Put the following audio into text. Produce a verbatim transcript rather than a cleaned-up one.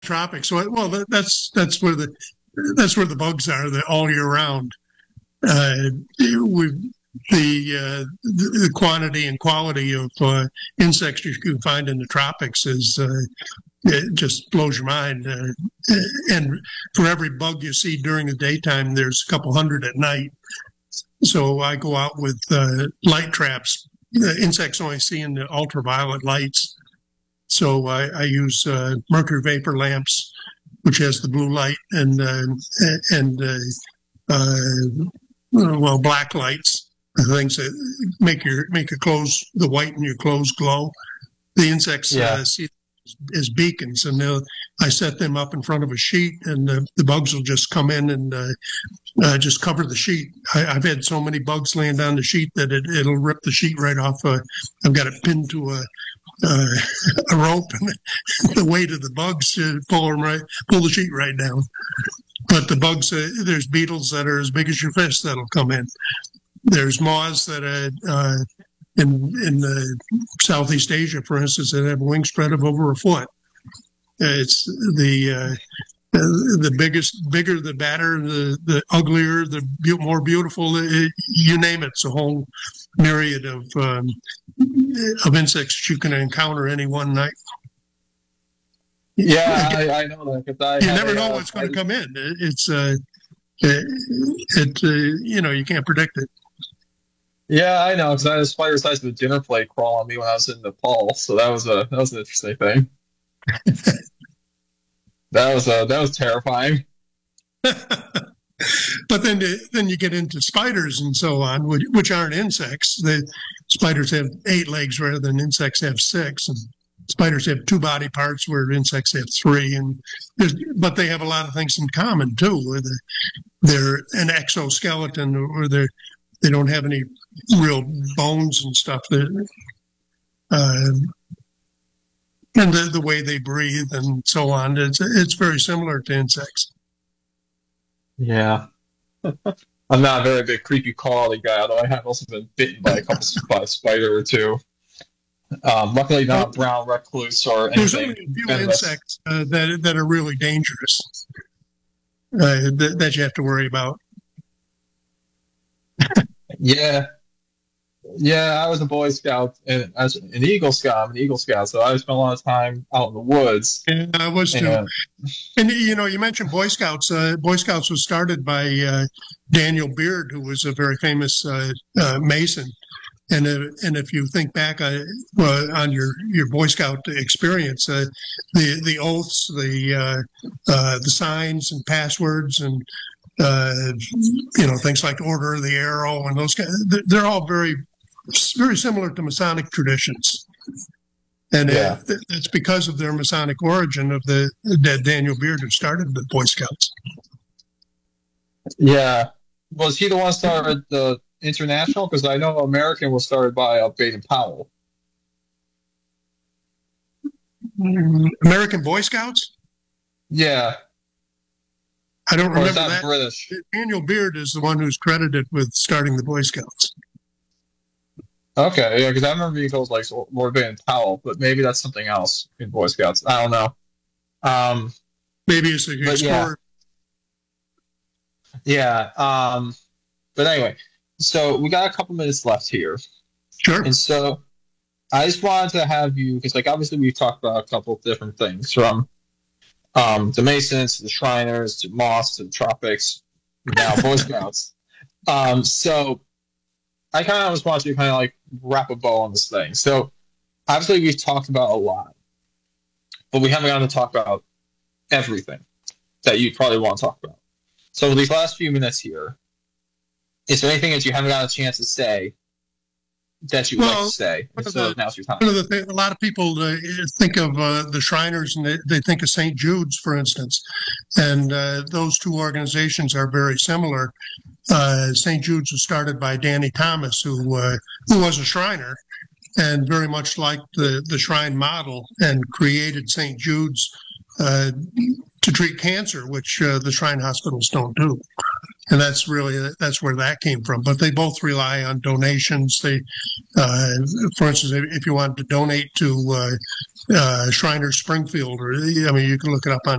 tropics. So, well, that, that's that's where the that's where the bugs are. They're all year round. Uh, we the, uh, the the quantity and quality of uh, insects you can find in the tropics is uh, it just blows your mind. Uh, and for every bug you see during the daytime, there's a couple hundred at night. So I go out with uh, light traps. The insects only see in the ultraviolet lights. So I, I use uh, mercury vapor lamps, which has the blue light, and uh, and uh, uh, well, black lights, things that make your make your clothes, the white in your clothes glow. The insects Yeah. uh, see as beacons, and they'll- I set them up in front of a sheet, and the, the bugs will just come in and uh, uh, just cover the sheet. I, I've had so many bugs land on the sheet that it, it'll rip the sheet right off. Uh, I've got it pinned to a uh, a rope, and the weight of the bugs uh, pull them right, pull the sheet right down. But the bugs, uh, there's beetles that are as big as your fist that'll come in. There's moths that uh, uh, in in uh, Southeast Asia, for instance, that have a wingspread of over a foot. Uh, it's the uh, the biggest, bigger the badder, the the uglier, the be- more beautiful. It, you name it. It's a whole myriad of um, of insects you can encounter any one night. Yeah, I, I know that because I You had never a, know uh, what's going I- to come in. It, it's uh, it, it uh, you know you can't predict it. Yeah, I know because I had a spider size of a dinner plate crawl on me when I was in Nepal, so that was a that was an interesting thing. That was uh, that was terrifying. But then, the, then you get into spiders and so on, which, which aren't insects. The spiders have eight legs rather than insects have six, and spiders have two body parts where insects have three. And there's, but they have a lot of things in common too. Where the, they're an exoskeleton, or they they don't have any real bones and stuff. That, uh, and the, the way they breathe and so on, it's it's very similar to insects. Yeah. I'm not a very big creepy crawly guy, although I have also been bitten by a couple by a spider or two. Um, luckily, not a brown recluse or There's anything only a few venomous. insects uh, that that are really dangerous uh, that, that you have to worry about. Yeah, yeah. I was a Boy Scout and as an Eagle Scout. I'm an Eagle Scout, so I spent a lot of time out in the woods. And I was too. And And you know, you mentioned Boy Scouts. Uh, Boy Scouts was started by uh, Daniel Beard, who was a very famous uh, uh, Mason. And uh, and if you think back uh, well, on your, your Boy Scout experience, uh, the the oaths, the uh, uh, the signs and passwords, and uh, you know things like Order of the Arrow, and those kind, they're all very very similar to Masonic traditions. And yeah, uh, that's because of their Masonic origin of the that Daniel Beard who started the Boy Scouts. yeah. Was he the one who started the international? Because I know American was started by uh, Baden Powell. American Boy Scouts? Yeah, I don't or is remember that that. British? Daniel Beard is the one who's credited with starting the Boy Scouts. Okay, yeah, because I remember being told like Lord Baden Powell, but maybe that's something else in Boy Scouts. I don't know. Um, Maybe it's an but yeah, explorer. yeah. Um, but anyway, so we got a couple minutes left here, Sure. and so I just wanted to have you because, like, obviously we've talked about a couple of different things from um, the Masons to the Shriners to Moss to the Tropics, now Boy Scouts. Um, so I kind of just want you to kind of like wrap a bow on this thing. So obviously we've talked about a lot, but we haven't gotten to talk about everything that you probably want to talk about. So these last few minutes here, is there anything that you haven't got a chance to say that you'd like to Well, say? one of So the, now's your time. one of the th- a lot of people uh, think of uh, the Shriners and they, they think of Saint Jude's, for instance, and uh, those two organizations are very similar. Uh, Saint Jude's was started by Danny Thomas, who uh, who was a Shriner and very much liked the the Shrine model, and created Saint Jude's uh, to treat cancer, which uh, the Shrine hospitals don't do. and that's really that's where that came from. But they both rely on donations. They, uh, for instance, if, if you wanted to donate to uh, uh, Shriners Springfield, or I mean, you can look it up on